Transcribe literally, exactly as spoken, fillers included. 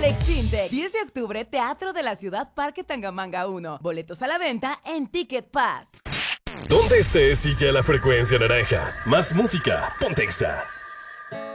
Alex Intec, diez de octubre, Teatro de la Ciudad, Parque Tangamanga uno. Boletos a la venta en Ticket Pass. Donde estés, sigue a la frecuencia naranja. Más música, Pontexa.